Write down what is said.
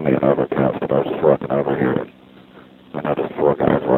me another cab starts trucking over here. Another four guys